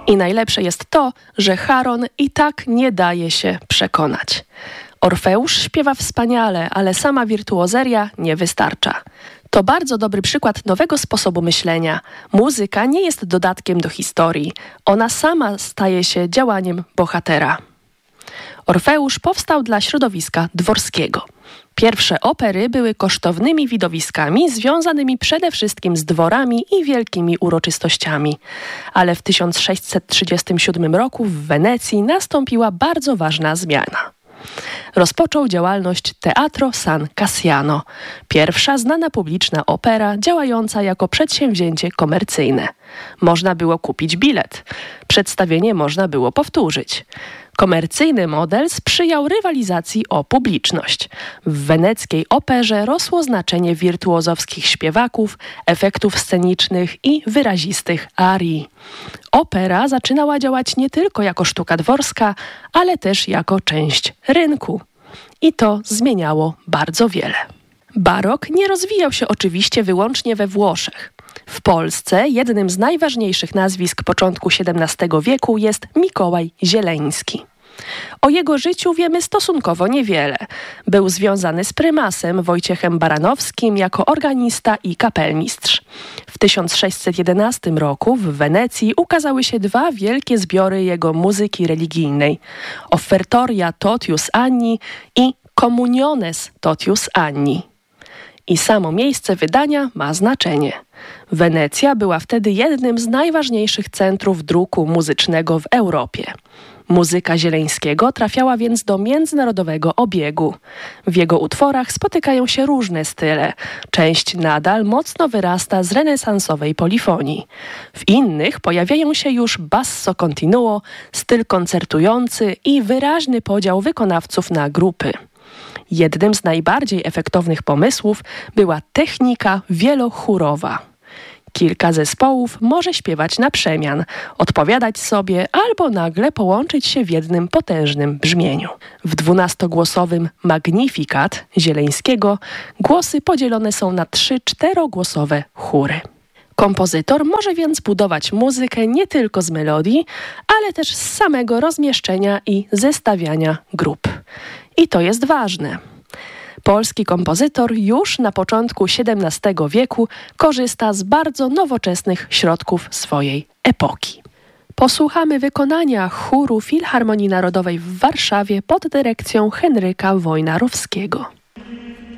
I najlepsze jest to, że Charon i tak nie daje się przekonać. Orfeusz śpiewa wspaniale, ale sama wirtuozeria nie wystarcza. To bardzo dobry przykład nowego sposobu myślenia. Muzyka nie jest dodatkiem do historii. Ona sama staje się działaniem bohatera. Orfeusz powstał dla środowiska dworskiego. Pierwsze opery były kosztownymi widowiskami związanymi przede wszystkim z dworami i wielkimi uroczystościami. Ale w 1637 roku w Wenecji nastąpiła bardzo ważna zmiana. Rozpoczął działalność Teatro San Cassiano, pierwsza znana publiczna opera działająca jako przedsięwzięcie komercyjne. Można było kupić bilet, przedstawienie można było powtórzyć. Komercyjny model sprzyjał rywalizacji o publiczność. W weneckiej operze rosło znaczenie wirtuozowskich śpiewaków, efektów scenicznych i wyrazistych arii. Opera zaczynała działać nie tylko jako sztuka dworska, ale też jako część rynku. I to zmieniało bardzo wiele. Barok nie rozwijał się oczywiście wyłącznie we Włoszech. W Polsce jednym z najważniejszych nazwisk początku XVII wieku jest Mikołaj Zieleński. O jego życiu wiemy stosunkowo niewiele. Był związany z prymasem Wojciechem Baranowskim jako organista i kapelmistrz. W 1611 roku w Wenecji ukazały się dwa wielkie zbiory jego muzyki religijnej: Offertoria Totius Anni i Communiones Totius Anni. I samo miejsce wydania ma znaczenie. Wenecja była wtedy jednym z najważniejszych centrów druku muzycznego w Europie. Muzyka Zieleńskiego trafiała więc do międzynarodowego obiegu. W jego utworach spotykają się różne style. Część nadal mocno wyrasta z renesansowej polifonii. W innych pojawiają się już basso continuo, styl koncertujący i wyraźny podział wykonawców na grupy. Jednym z najbardziej efektownych pomysłów była technika wielochórowa. Kilka zespołów może śpiewać na przemian, odpowiadać sobie albo nagle połączyć się w jednym potężnym brzmieniu. W 12-głosowym Magnificat Zieleńskiego głosy podzielone są na 3-4-głosowe chóry. Kompozytor może więc budować muzykę nie tylko z melodii, ale też z samego rozmieszczenia i zestawiania grup. I to jest ważne. Polski kompozytor już na początku XVII wieku korzysta z bardzo nowoczesnych środków swojej epoki. Posłuchamy wykonania chóru Filharmonii Narodowej w Warszawie pod dyrekcją Henryka Wojnarowskiego.